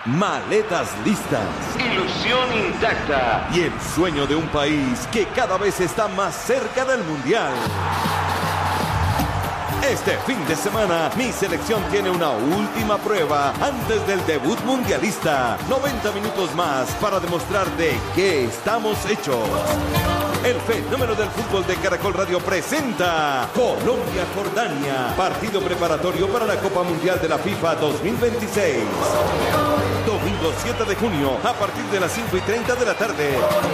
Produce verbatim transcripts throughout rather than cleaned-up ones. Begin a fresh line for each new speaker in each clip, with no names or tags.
maletas listas,
ilusión intacta
y el sueño de un país que cada vez está más cerca del Mundial. Este fin de semana, mi selección tiene una última prueba antes del debut mundialista. noventa minutos más para demostrar de qué estamos hechos. El fenómeno del fútbol de Caracol Radio presenta Colombia-Jordania, partido preparatorio para la Copa Mundial de la FIFA dos mil veintiséis. Domingo siete de junio, a partir de las cinco y treinta de la tarde.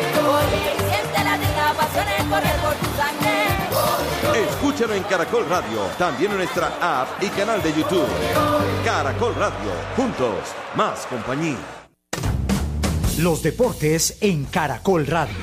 Escúchalo en Caracol Radio, también en nuestra app y canal de YouTube. Caracol Radio, juntos, más compañía.
Los deportes en Caracol Radio.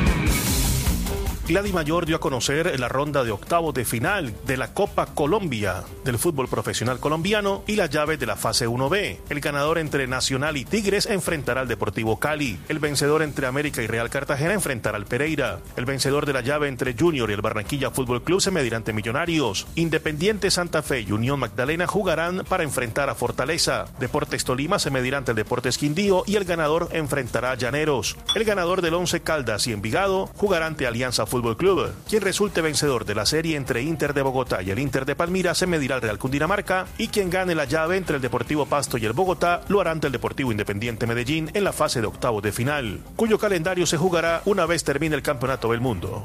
La Dimayor dio a conocer la ronda de octavos de final de la Copa Colombia del fútbol profesional colombiano y la llave de la fase uno B. El ganador entre Nacional y Tigres enfrentará al Deportivo Cali. El vencedor entre América y Real Cartagena enfrentará al Pereira. El vencedor de la llave entre Junior y el Barranquilla Fútbol Club se medirá ante Millonarios. Independiente Santa Fe y Unión Magdalena jugarán para enfrentar a Fortaleza. Deportes Tolima se medirá ante el Deportes Quindío y el ganador enfrentará a Llaneros. El ganador del Once Caldas y Envigado jugará ante Alianza Fútbol Club. Quien resulte vencedor de la serie entre Inter de Bogotá y el Inter de Palmira se medirá al Real Cundinamarca, y quien gane la llave entre el Deportivo Pasto y el Bogotá lo hará ante el Deportivo Independiente Medellín en la fase de octavos de final, cuyo calendario se jugará una vez termine el Campeonato del Mundo.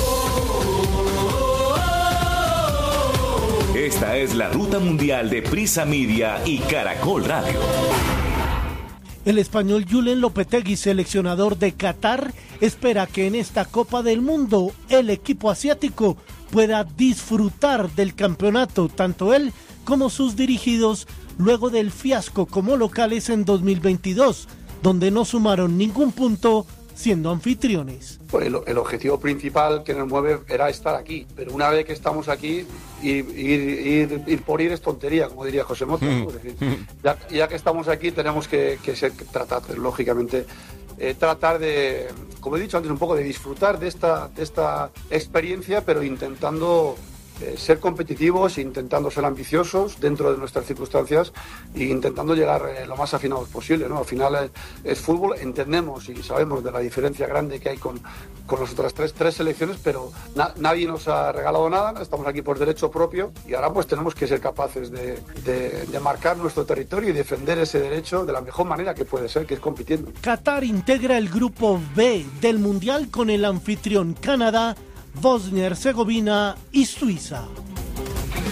Esta es la ruta mundial de Prisa Media y Caracol Radio.
El español Julen Lopetegui, seleccionador de Qatar, espera que en esta Copa del Mundo el equipo asiático pueda disfrutar del campeonato, tanto él como sus dirigidos, luego del fiasco como locales en dos mil veintidós, donde no sumaron ningún punto siendo anfitriones.
El, el objetivo principal que nos mueve era estar aquí, pero una vez que estamos aquí, ir, ir, ir, ir por ir es tontería, como diría José Mota, ¿no? Es decir, ya, ya que estamos aquí tenemos que, que ser, tratar, lógicamente, eh, tratar de, como he dicho antes, un poco de disfrutar de esta, de esta experiencia, pero intentando Eh, ser competitivos, intentando ser ambiciosos dentro de nuestras circunstancias e intentando llegar eh, lo más afinados posible, ¿no? Al final es, es fútbol, entendemos y sabemos de la diferencia grande que hay con, con las otras tres, tres selecciones, pero na, nadie nos ha regalado nada, estamos aquí por derecho propio y ahora pues tenemos que ser capaces de, de, de marcar nuestro territorio y defender ese derecho de la mejor manera que puede ser, que es compitiendo.
Qatar integra el grupo B del Mundial con el anfitrión Canadá, Bosnia-Herzegovina y Suiza.